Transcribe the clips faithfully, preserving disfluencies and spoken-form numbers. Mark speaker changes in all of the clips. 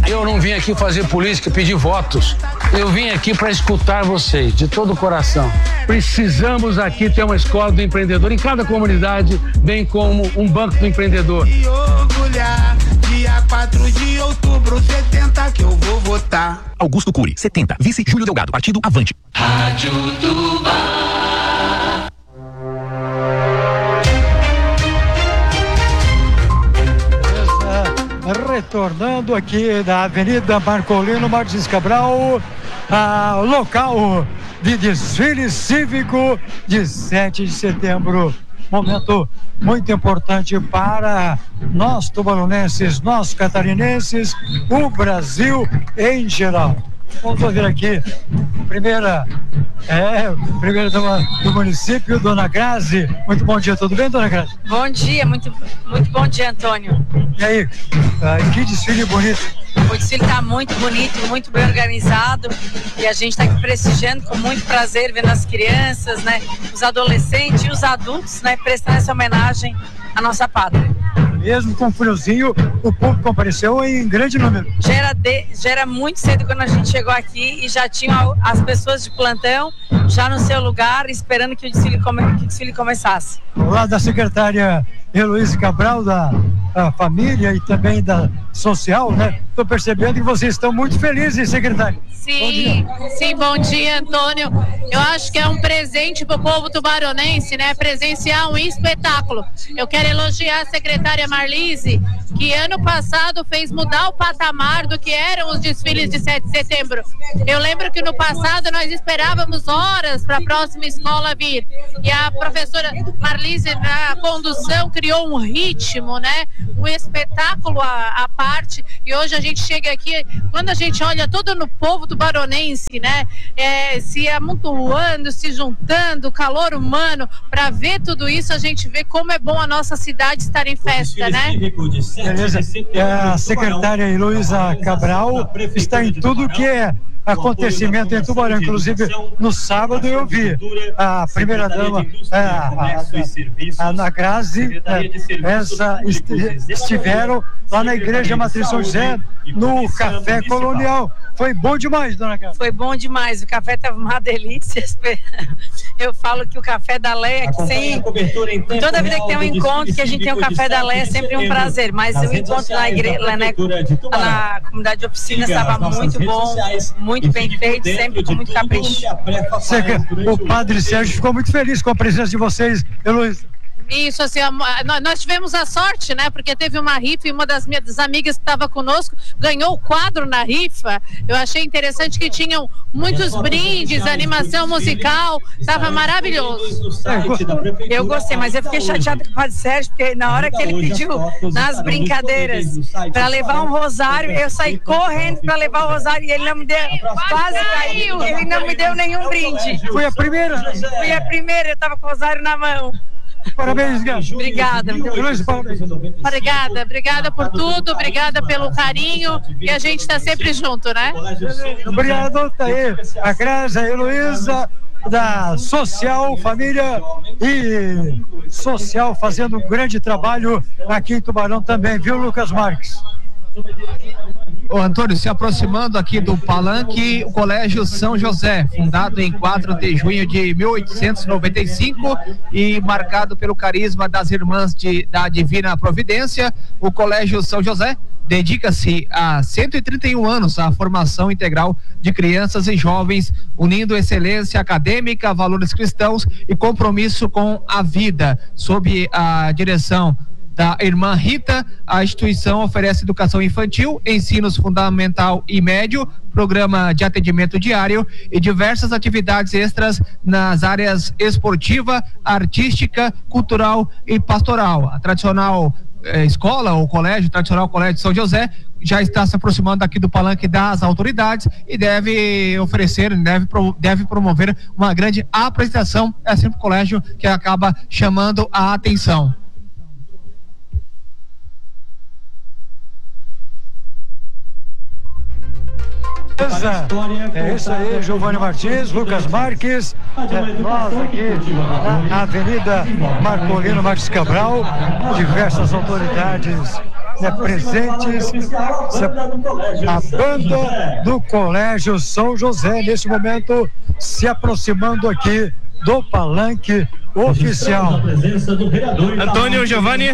Speaker 1: Eu não vim aqui fazer política, pedir votos. Eu vim aqui para escutar vocês, de todo o coração. Precisamos aqui ter uma escola do empreendedor em cada comunidade, bem como um banco do empreendedor.
Speaker 2: E orgulhar, dia quatro de outubro, setenta que eu vou votar.
Speaker 3: Augusto Cury, setenta. Vice Júlio Delgado, partido Avante.
Speaker 4: Rádio Tubá.
Speaker 5: Retornando aqui da Avenida Marcolino Martins Cabral, a local de desfile cívico de sete de setembro. Momento muito importante para nós tubaronenses, nós catarinenses, o Brasil em geral. Vamos ouvir aqui a primeira, é, primeira dama do município, Dona Grazi. Muito bom dia, tudo bem, Dona Grazi?
Speaker 6: Bom dia, muito, muito bom dia, Antônio.
Speaker 5: E aí, uh, que desfile bonito.
Speaker 6: O desfile está muito bonito, muito bem organizado e a gente está aqui prestigiando com muito prazer, vendo as crianças, né, os adolescentes e os adultos, né, prestando essa homenagem à nossa pátria.
Speaker 5: Mesmo com friozinho, o público compareceu em grande número.
Speaker 6: Já era, de, já era muito cedo quando a gente chegou aqui e já tinham as pessoas de plantão já no seu lugar, esperando que o desfile, come, que o desfile começasse.
Speaker 5: Ao lado da secretária Heloísa Cabral, da família e também da social, né? Estou percebendo que vocês estão muito felizes, secretária.
Speaker 7: Sim, bom sim, bom dia, Antônio. Eu acho que é um presente para o povo tubaronense, né? Presenciar um espetáculo. Eu quero elogiar a secretária Marlise, que ano passado fez mudar o patamar do que eram os desfiles de sete de setembro. Eu lembro que no passado nós esperávamos horas para a próxima escola vir. E a professora Marlise, na condução, criou um ritmo, né? Um espetáculo à, à parte. E hoje a gente chega aqui, quando a gente olha todo no povo tubaronense, né? É, se amontoando, se juntando, calor humano, para ver tudo isso, a gente vê como é bom a nossa cidade estar em festa, né?
Speaker 5: Beleza. A secretária Heloísa Cabral está em tudo que é acontecimento em Tubarão. Inclusive, no sábado eu vi a primeira-dama, a, a, a Ana Grazi, essa, estiveram lá na Igreja Matriz São José, no Café Colonial. Foi bom demais, Dona Grazi.
Speaker 6: Foi bom demais, o café estava uma delícia. Eu falo que o café da Leia, que sem... toda vida que tem um encontro, que a gente tem o café da Leia, é sempre um prazer, mas o encontro na igreja, lá na, na comunidade de oficina estava muito bom, muito bem feito, sempre com muito capricho.
Speaker 5: O padre Sérgio ficou muito feliz com a presença de vocês, Heloísa.
Speaker 7: Isso, assim, nós tivemos a sorte, né, porque teve uma rifa e uma das minhas amigas que estava conosco ganhou o quadro na rifa. Eu achei interessante que tinham muitos brindes, animação musical, estava maravilhoso.
Speaker 6: Eu gostei, mas eu fiquei chateada com o padre Sérgio, porque na hora que ele pediu nas brincadeiras para levar um rosário, eu saí correndo para levar o rosário e ele não me deu, quase caiu, ele não me deu nenhum brinde.
Speaker 5: Foi a primeira?
Speaker 6: Foi a primeira, eu estava com o rosário na mão.
Speaker 5: Parabéns, Gabi.
Speaker 6: Obrigada.
Speaker 7: Obrigada, obrigada por tudo, obrigada pelo carinho e a gente está sempre junto, né?
Speaker 5: Obrigado, tá aí a Grazi, a Heloísa, da Social Família e Social fazendo um grande trabalho aqui em Tubarão também, viu, Lucas Marques?
Speaker 8: Ô Antônio, se aproximando aqui do palanque, o Colégio São José, fundado em quatro de junho de mil oitocentos e noventa e cinco e marcado pelo carisma das Irmãs de, da Divina Providência, o Colégio São José dedica-se há cento e trinta e um anos à formação integral de crianças e jovens, unindo excelência acadêmica, valores cristãos e compromisso com a vida. Sob a direção da irmã Rita, a instituição oferece educação infantil, ensinos fundamental e médio, programa de atendimento diário e diversas atividades extras nas áreas esportiva, artística, cultural e pastoral. A tradicional eh, escola ou colégio, tradicional colégio de São José, já está se aproximando aqui do palanque das autoridades e deve oferecer, deve, deve promover uma grande apresentação. É sempre o colégio que acaba chamando a atenção.
Speaker 5: É isso aí, Giovanni Martins, Lucas Marques, é, nós aqui na Avenida Marcolino Martins Cabral, diversas autoridades né, presentes, a banda do Colégio São José, nesse momento, se aproximando aqui do palanque oficial.
Speaker 9: Antônio Giovanni,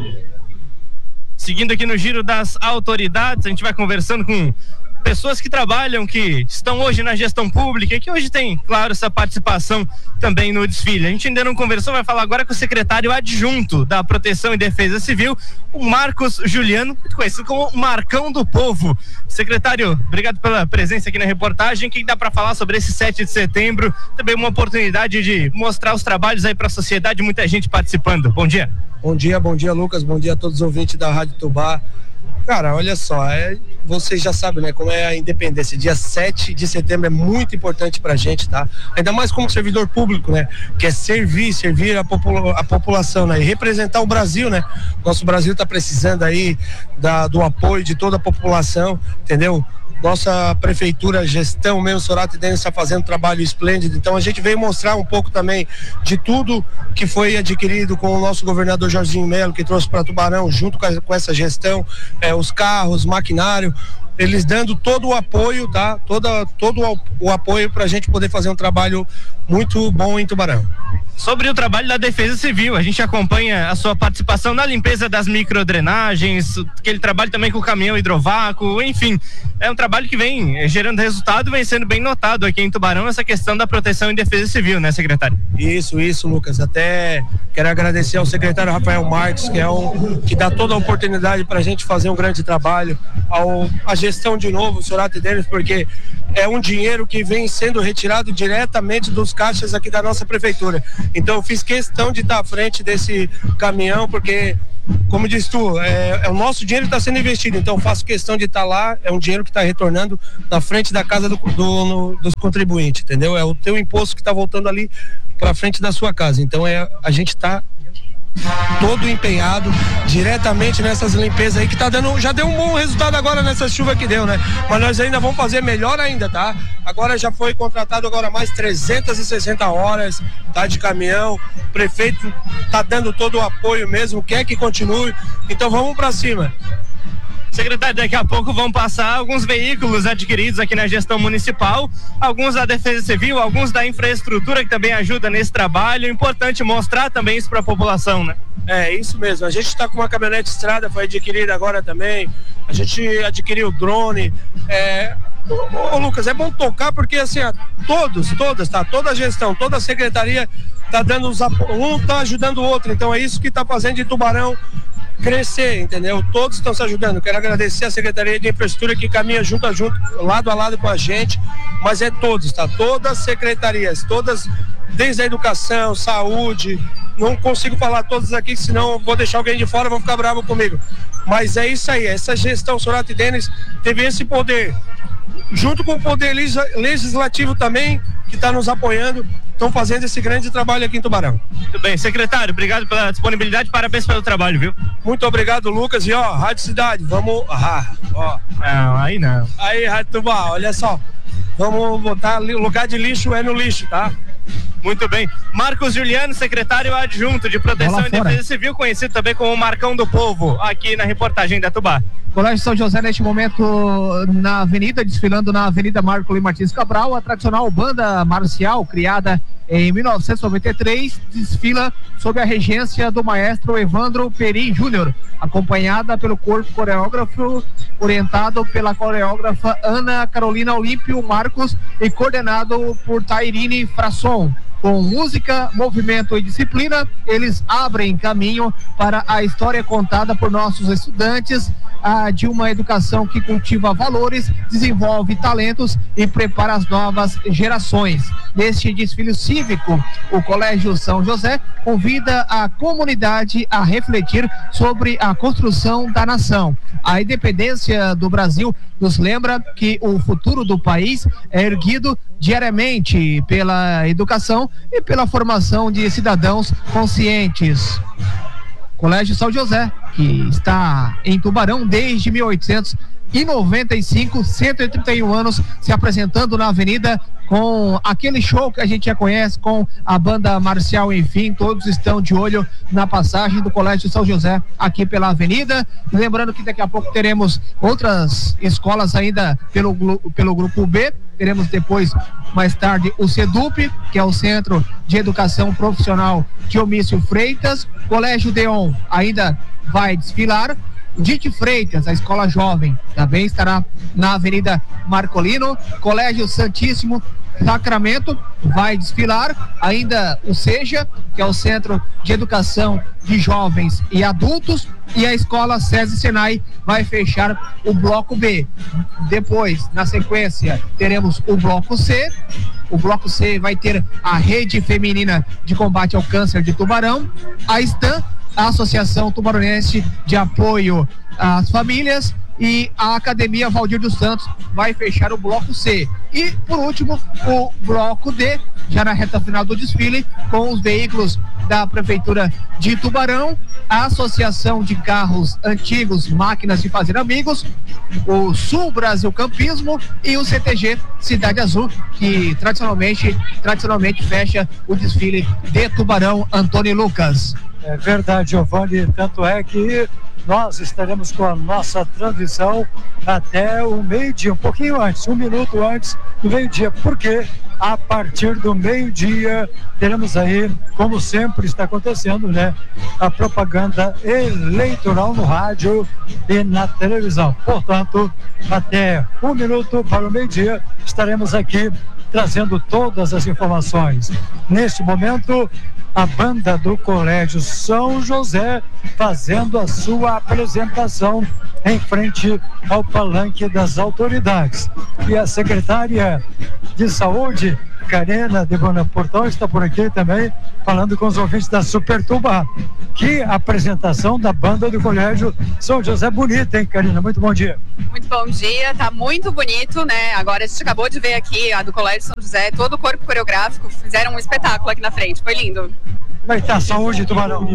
Speaker 9: seguindo aqui no giro das autoridades, a gente vai conversando com pessoas que trabalham, que estão hoje na gestão pública e que hoje tem, claro, essa participação também no desfile. A gente ainda não conversou, vai falar agora com o secretário adjunto da Proteção e Defesa Civil, o Marcos Juliano, conhecido como Marcão do Povo. Secretário, obrigado pela presença aqui na reportagem. O que dá para falar sobre esse sete de setembro? Também uma oportunidade de mostrar os trabalhos aí para a sociedade, muita gente participando. Bom dia.
Speaker 10: Bom dia, bom dia, Lucas, bom dia a todos os ouvintes da Rádio Tubá. Cara, olha só, é, vocês já sabem, né, como é a independência. Dia sete de setembro é muito importante pra gente, tá? Ainda mais como servidor público, né? Que é servir, servir a, popula- a população, né? E representar o Brasil, né? Nosso Brasil tá precisando aí da, do apoio de toda a população, entendeu? Nossa prefeitura, gestão mesmo, Sorato e Denis está fazendo um trabalho esplêndido. Então a gente veio mostrar um pouco também de tudo que foi adquirido com o nosso governador Jorginho Melo, que trouxe para Tubarão, junto com, a, com essa gestão, é, os carros, maquinário, eles dando todo o apoio, tá? Toda, todo o, o apoio para a gente poder fazer um trabalho muito bom em Tubarão.
Speaker 9: Sobre o trabalho da Defesa Civil, a gente acompanha a sua participação na limpeza das microdrenagens, aquele trabalho também com o caminhão hidrovácuo, enfim, é um trabalho que vem gerando resultado, vem sendo bem notado aqui em Tubarão, essa questão da Proteção e Defesa Civil, né, secretário?
Speaker 10: Isso, isso, Lucas, até quero agradecer ao secretário Rafael Marques, que é um, que dá toda a oportunidade para a gente fazer um grande trabalho, ao, a gestão de novo, o Sorato e Denis, porque é um dinheiro que vem sendo retirado diretamente dos caixas aqui da nossa prefeitura. Então eu fiz questão de estar à frente desse caminhão, porque, como diz tu, é, é o nosso dinheiro que está sendo investido, então eu faço questão de estar lá, é um dinheiro que está retornando na frente da casa do, do, no, dos contribuintes, entendeu? É o teu imposto que está voltando ali para frente da sua casa, então é, a gente está todo empenhado diretamente nessas limpezas aí que tá dando, já deu um bom resultado agora nessa chuva que deu, né? Mas nós ainda vamos fazer melhor ainda, tá? Agora já foi contratado agora mais trezentas e sessenta horas, tá? De caminhão, o prefeito tá dando todo o apoio mesmo, quer que continue, então vamos pra cima.
Speaker 9: Secretário, daqui a pouco vão passar alguns veículos adquiridos aqui na gestão municipal, alguns da Defesa Civil, alguns da infraestrutura que também ajuda nesse trabalho. É importante mostrar também isso para a população, né?
Speaker 10: É, isso mesmo. A gente está com uma caminhonete estrada, foi adquirida agora também. A gente adquiriu drone. É... Ô, ô, Lucas, é bom tocar porque assim, ó, todos, todas, tá? Toda a gestão, toda a secretaria tá dando os apo... um tá ajudando o outro. Então é isso que tá fazendo de Tubarão crescer, entendeu? Todos estão se ajudando. Quero agradecer a Secretaria de Infraestrutura que caminha junto a junto, lado a lado com a gente, mas é todos, tá? Todas as secretarias, todas, desde a educação, saúde, não consigo falar todas aqui, senão vou deixar alguém de fora, vão ficar bravo comigo. Mas é isso aí, essa gestão Sorato e Denis teve esse poder, junto com o poder legislativo também, que está nos apoiando, estão fazendo esse grande trabalho aqui em Tubarão.
Speaker 9: Muito bem, secretário, obrigado pela disponibilidade, parabéns pelo trabalho, viu?
Speaker 10: Muito obrigado, Lucas, e ó, Rádio Cidade, vamos, ah, ó.
Speaker 9: Não, aí não.
Speaker 10: Aí, Rádio Tubá, olha só, vamos botar, lugar de lixo é no lixo, tá?
Speaker 9: Muito bem. Marcos Juliano, secretário adjunto de Proteção e Defesa Civil, conhecido também como Marcão do Povo, aqui na reportagem da Tubá.
Speaker 8: Colégio São José, neste momento, na avenida, desfilando na Avenida Marco Lima Martins Cabral, a tradicional banda marcial, criada em mil novecentos e noventa e três, desfila sob a regência do maestro Evandro Perim Júnior, acompanhada pelo corpo coreógrafo, orientado pela coreógrafa Ana Carolina Olímpio Marcos e coordenado por Tairine Frasson. Com música, movimento e disciplina, eles abrem caminho para a história contada por nossos estudantes, a de uma educação que cultiva valores, desenvolve talentos e prepara as novas gerações. Neste desfile cívico, o Colégio São José convida a comunidade a refletir sobre a construção da nação. A independência do Brasil nos lembra que o futuro do país é erguido diariamente pela educação e pela formação de cidadãos conscientes. Colégio São José, que está em Tubarão desde mil oitocentos e noventa e cinco, cento e trinta e um anos, se apresentando na avenida com aquele show que a gente já conhece, com a banda marcial, enfim, todos estão de olho na passagem do Colégio São José aqui pela avenida. Lembrando que daqui a pouco teremos outras escolas ainda pelo, pelo grupo B, teremos depois, mais tarde, o CEDUP, que é o Centro de Educação Profissional Diomício Freitas. Colégio Deon ainda vai desfilar. Dite Freitas, a escola jovem, também estará na Avenida Marcolino. Colégio Santíssimo Sacramento vai desfilar. Ainda o SEJA, que é o Centro de Educação de Jovens e Adultos, e a escola SESI Senai vai fechar o bloco B. Depois, na sequência, teremos o bloco C. O bloco C vai ter a Rede Feminina de Combate ao Câncer de Tubarão, a STAM, a Associação Tubaronense de Apoio às Famílias, e a Academia Valdir dos Santos vai fechar o bloco C. E, por último, o bloco D, já na reta final do desfile, com os veículos da Prefeitura de Tubarão, a Associação de Carros Antigos, Máquinas de Fazer Amigos, o Sul Brasil Campismo e o C T G Cidade Azul, que tradicionalmente, tradicionalmente fecha o desfile de Tubarão. Antônio Lucas.
Speaker 5: É verdade, Giovanni, tanto é que nós estaremos com a nossa transmissão até o meio-dia, um pouquinho antes, um minuto antes do meio-dia, porque a partir do meio-dia teremos aí, como sempre está acontecendo, né, a propaganda eleitoral no rádio e na televisão. Portanto, até um minuto para o meio-dia estaremos aqui trazendo todas as informações. Neste momento, a banda do Colégio São José fazendo a sua apresentação em frente ao palanque das autoridades. E a secretária de Saúde, Karina de Bonaportão, está por aqui também, falando com os ouvintes da Supertubá. Que apresentação da banda do Colégio São José. Bonita, hein, Karina? Muito bom dia.
Speaker 11: Muito bom dia, tá muito bonito, né? Agora a gente acabou de ver aqui a do Colégio São José, todo o corpo coreográfico, fizeram um espetáculo aqui na frente, foi lindo.
Speaker 5: Como é que tá a saúde, Tubarão?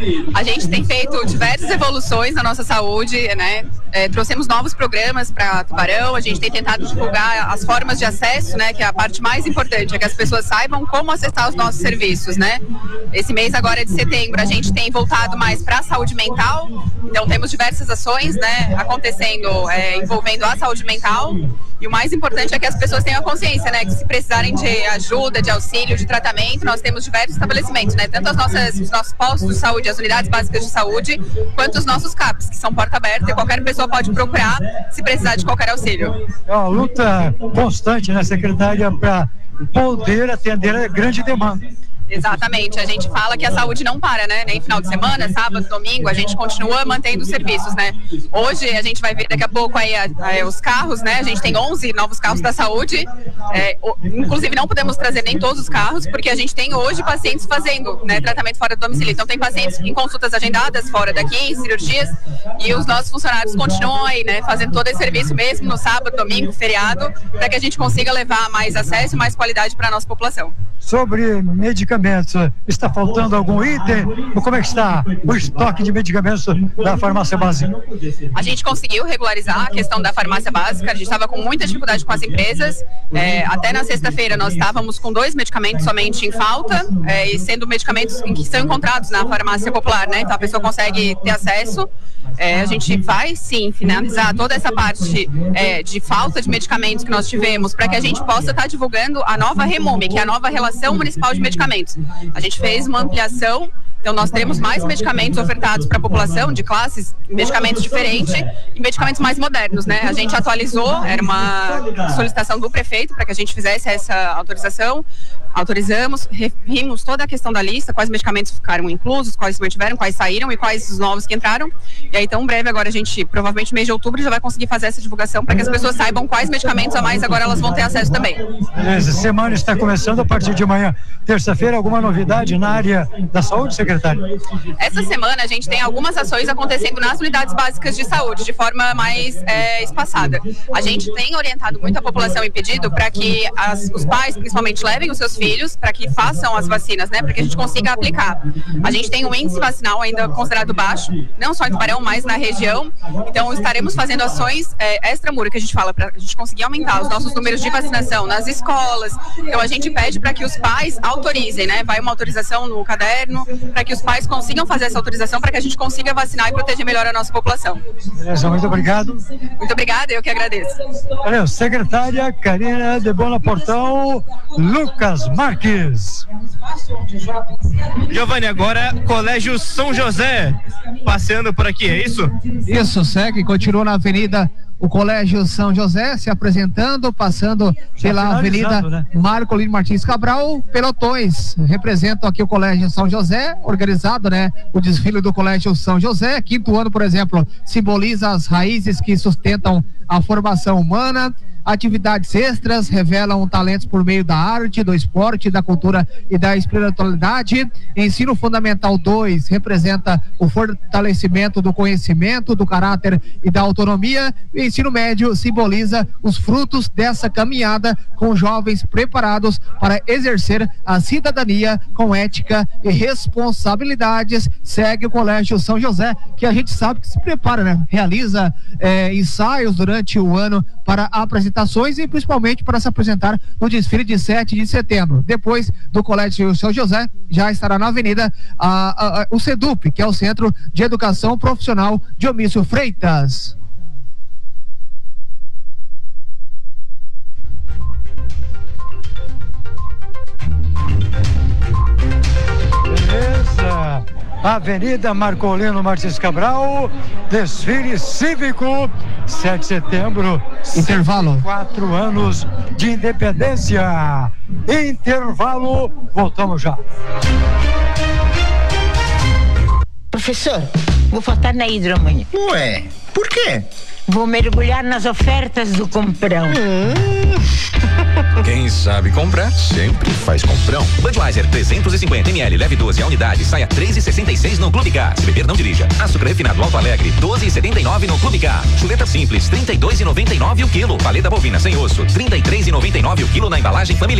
Speaker 11: A gente tem feito diversas evoluções na nossa saúde, né? É, trouxemos novos programas para Tubarão, a gente tem tentado divulgar as formas de acesso, né? Que é a parte mais importante, é que as pessoas saibam como acessar os nossos serviços, né? Esse mês agora de setembro a gente tem voltado mais para a saúde mental, então temos diversas ações, né? Acontecendo, é, envolvendo a saúde mental. E o mais importante é que as pessoas tenham consciência, né? Que se precisarem de ajuda, de auxílio, de tratamento, nós temos diversos estabelecimentos, né? Tanto as nossas, os nossos postos de saúde, as unidades básicas de saúde, quanto os nossos C A Ps, que são porta aberta e qualquer pessoa pode procurar se precisar de qualquer auxílio.
Speaker 5: É uma luta constante, né, secretária, para poder atender a grande demanda.
Speaker 11: Exatamente, a gente fala que a saúde não para, né? Nem final de semana, sábado, domingo, a gente continua mantendo os serviços, né? Hoje a gente vai ver daqui a pouco aí a, a, os carros, né? A gente tem onze novos carros da saúde, é, o, inclusive não podemos trazer nem todos os carros, porque a gente tem hoje pacientes fazendo, né, tratamento fora do domicílio. Então tem pacientes em consultas agendadas fora daqui, em cirurgias, e os nossos funcionários continuam aí, né? Fazendo todo esse serviço mesmo no sábado, domingo, feriado, para que a gente consiga levar mais acesso e mais qualidade para a nossa população.
Speaker 5: Sobre medicamentos, está faltando algum item? Como é que está o estoque de medicamentos da farmácia básica?
Speaker 11: A gente conseguiu regularizar a questão da farmácia básica, a gente estava com muita dificuldade com as empresas, é, até na sexta-feira nós estávamos com dois medicamentos somente em falta, é, e sendo medicamentos que são encontrados na farmácia popular, né? Então a pessoa consegue ter acesso. É, a gente vai sim finalizar toda essa parte é, de falta de medicamentos que nós tivemos, para que a gente possa estar tá divulgando a nova REMUME, que é a nova Relação Municipal de Medicamentos. A gente fez uma ampliação, então nós temos mais medicamentos ofertados para a população, de classes, medicamentos diferentes e medicamentos mais modernos, né? A gente atualizou, era uma solicitação do prefeito para que a gente fizesse essa autorização. Autorizamos, revimos toda a questão da lista, quais medicamentos ficaram inclusos, quais se mantiveram, quais saíram e quais os novos que entraram. E aí, então, em breve, agora a gente, provavelmente mês de outubro, já vai conseguir fazer essa divulgação para que as pessoas saibam quais medicamentos a mais agora elas vão ter acesso também.
Speaker 5: Beleza, semana está começando a partir de amanhã, terça-feira. Alguma novidade na área da saúde, secretário? secretária?
Speaker 11: Essa semana a gente tem algumas ações acontecendo nas unidades básicas de saúde, de forma mais é, espaçada. A gente tem orientado muito a população e pedido para que as, os pais, principalmente, levem os seus filhos para que façam as vacinas, né? Para que a gente consiga aplicar. A gente tem um índice vacinal ainda considerado baixo, não só em Tubarão, mas na região. Então, estaremos fazendo ações é, extramuro, que a gente fala, para a gente conseguir aumentar os nossos números de vacinação nas escolas. Então, a gente pede para que os pais autorizem, né? Vai uma autorização no caderno, para que os pais consigam fazer essa autorização, para que a gente consiga vacinar e proteger melhor a nossa população.
Speaker 5: Beleza, muito obrigado.
Speaker 11: Muito obrigada, eu que agradeço.
Speaker 5: Valeu, secretária Karina de Bona Portão, Lucas Marques.
Speaker 9: Giovanni, agora Colégio São José, passeando por aqui, é isso?
Speaker 8: Isso, segue, continua na Avenida o Colégio São José se apresentando, passando pela Avenida, né? Marcolino Martins Cabral, pelotões representam aqui o Colégio São José, organizado, né? O desfile do Colégio São José, quinto ano, por exemplo, simboliza as raízes que sustentam a formação humana. Atividades extras revelam talentos por meio da arte, do esporte, da cultura e da espiritualidade. Ensino Fundamental dois representa o fortalecimento do conhecimento, do caráter e da autonomia. E ensino médio simboliza os frutos dessa caminhada com jovens preparados para exercer a cidadania com ética e responsabilidades. Segue o Colégio São José, que a gente sabe que se prepara, né? Realiza eh, ensaios durante o ano para apresentações e principalmente para se apresentar no desfile de sete de setembro. Depois do Colégio São José, já estará na avenida a, a, a, o CEDUP, que é o Centro de Educação Profissional Dionísio Freitas.
Speaker 5: Beleza. Avenida Marcolino Martins Cabral, desfile cívico, sete de setembro.
Speaker 8: Intervalo.
Speaker 5: Quatro anos de independência. Intervalo, voltamos já.
Speaker 12: Professor, vou faltar na hidro amanhã.
Speaker 13: Ué, por quê?
Speaker 12: Vou mergulhar nas ofertas do Comprão.
Speaker 13: Hum.
Speaker 3: Quem sabe comprar, sempre faz Comprão. Budweiser trezentos e cinquenta mililitros, leve doze a unidade, saia três e sessenta e seis no Clube Car. Se beber, não dirija. Açúcar refinado Alto Alegre, doze e setenta e nove no Clube Car. Chuleta simples, trinta e dois e noventa e nove o quilo. Paleta bovina sem osso, trinta e três e noventa e nove o quilo na embalagem familiar.